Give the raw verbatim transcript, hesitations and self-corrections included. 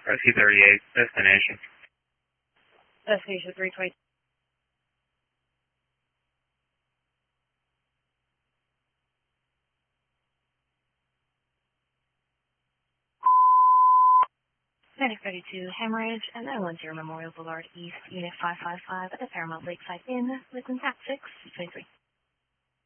Rescue thirty-eight, destination. Destination three twenty. Medic thirty-two, hemorrhage, and nine one zero Memorial Boulevard East, Unit five five five at the Paramount Lakeside Inn, Lakeland Cat six, twenty-three.